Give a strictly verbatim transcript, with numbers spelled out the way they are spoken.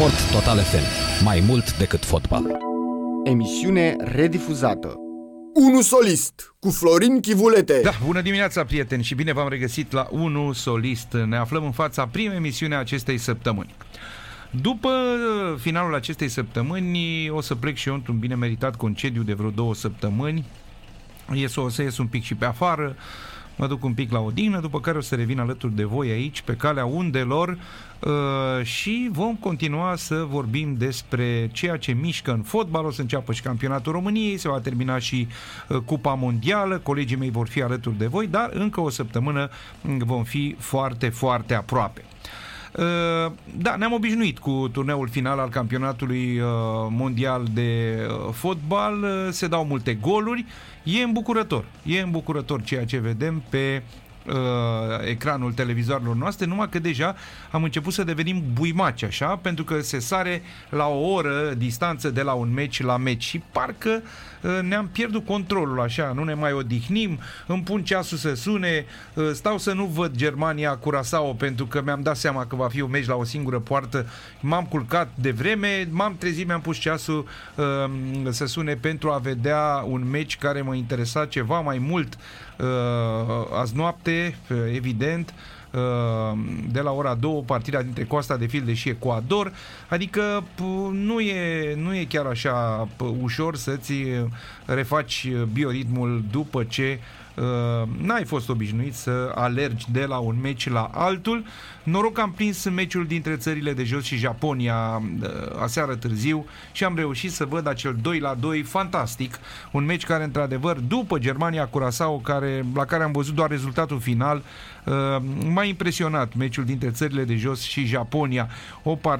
Sport Total F M. Mai mult decât fotbal. Emisiune redifuzată. Unu Solist cu Florin Chivulete. Da, bună dimineața, prieteni, și bine v-am regăsit la Unu Solist. Ne aflăm în fața primei emisiune a acestei săptămâni. După finalul acestei săptămâni o să plec și eu într-un bine meritat concediu de vreo două săptămâni. Ies, o să ies un pic și pe afară, mă duc un pic la odihnă, după care o să revin alături de voi aici, pe calea undelor, uh, și vom continua să vorbim despre ceea ce mișcă în fotbal. O să înceapă și campionatul României, se va termina și uh, Cupa Mondială, colegii mei vor fi alături de voi, dar încă o săptămână vom fi foarte, foarte aproape. Uh, da, ne-am obișnuit cu turneul final al campionatului uh, mondial de uh, fotbal. Uh, se dau multe goluri. E îmbucurător. E îmbucurător ceea ce vedem pe uh, ecranul televizoarelor noastre, numai că deja am început să devenim buimaci, așa, pentru că se sare la o oră distanță de la un meci la meci și parcă uh, ne-am pierdut controlul, așa, nu ne mai odihnim, îmi pun ceasul să sune, uh, stau să nu văd Germania Curaçao pentru că mi-am dat seama că va fi un meci la o singură poartă, m-am culcat de vreme, m-am trezit, mi-am pus ceasul uh, să sune pentru a vedea un meci care mă interesa ceva mai mult uh, azi noapte, evident, de la ora două, partida dintre Coasta de Filde și Ecuador, adică nu e, nu e chiar așa ușor să-ți refaci bioritmul după ce Uh, n-ai fost obișnuit să alergi de la un meci la altul. Noroc că am prins meciul dintre țările de jos și Japonia uh, aseară târziu și am reușit să văd acel doi la doi fantastic, un meci care într-adevăr după Germania Curaçao, care, la care am văzut doar rezultatul final, uh, m-a impresionat meciul dintre țările de jos și Japonia, o partidă